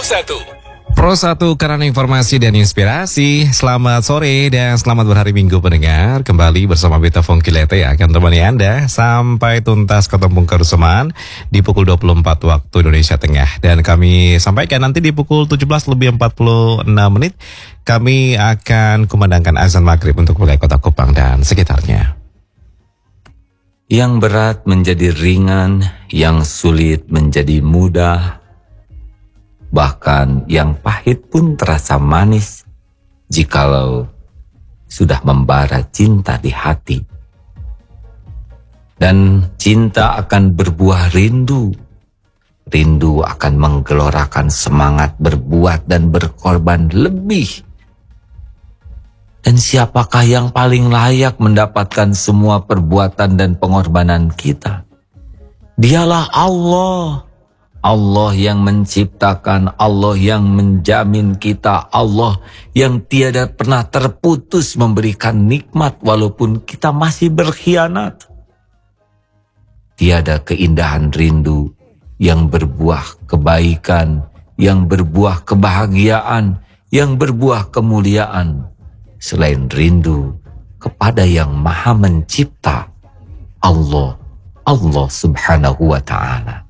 Satu. Pro 1 karena informasi dan inspirasi. Selamat sore dan selamat berhari Minggu pendengar. Kembali bersama Beta Fongkilete akan temani Anda sampai tuntas ketemu kebersamaan di pukul 24 waktu Indonesia Tengah. Dan kami sampaikan nanti di pukul 17:46 kami akan kumandangkan azan maghrib untuk wilayah Kota Kupang dan sekitarnya. Yang berat menjadi ringan, yang sulit menjadi mudah. Bahkan yang pahit pun terasa manis jikalau sudah membara cinta di hati. Dan cinta akan berbuah rindu. Rindu akan menggelorakan semangat berbuat dan berkorban lebih. Dan siapakah yang paling layak mendapatkan semua perbuatan dan pengorbanan kita? Dialah Allah. Allah yang menciptakan, Allah yang menjamin kita, Allah yang tiada pernah terputus memberikan nikmat walaupun kita masih berkhianat. Tiada keindahan rindu yang berbuah kebaikan, yang berbuah kebahagiaan, yang berbuah kemuliaan selain rindu kepada yang Maha Mencipta, Allah Subhanahu wa Ta'ala.